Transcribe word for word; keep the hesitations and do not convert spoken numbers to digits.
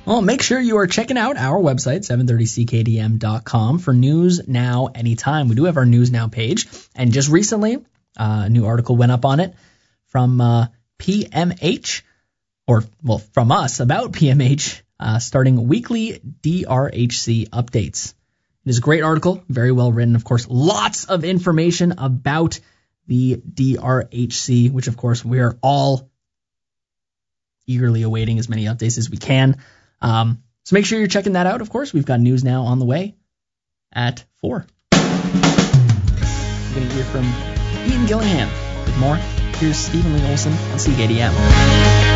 Well, make sure you are checking out our website, seven thirty C K D M dot com, for News Now Anytime. We do have our News Now page, and just recently, uh, a new article went up on it from uh, P M H, or, well, from us about P M H, uh, starting weekly D R H C updates. It is a great article, very well written, of course, lots of information about the D R H C, which, of course, we are all eagerly awaiting as many updates as we can. Um, so make sure you're checking that out, of course. We've got News Now on the way at four. We're going to hear from Ian Gillingham with more. Here's Stephen Lee Olson on C K D M.